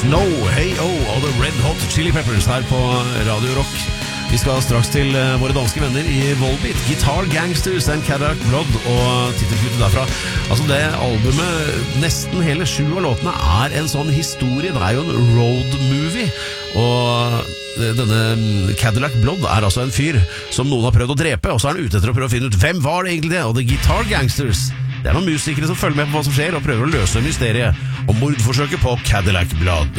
Snow, Hey-O og The Red Hot Chili Peppers her på Radio Rock. Vi skal straks til våre danske venner i Volbeat, Guitar Gangsters and Cadillac Blood, og titelkuttet derfra. Altså det albumet, nesten hele 7 av låtene er en sånn historie. Det er jo en road movie, og denne Cadillac Blood er altså en fyr som noen har prøvd å drepe, og så er han ute etter å prøve å finne ut hvem var det egentlig det, og The Guitar Gangsters. Det er noen musikere som følger med på hva som skjer og prøver å løse mysteriet om mordforsøket på Cadillac Blood.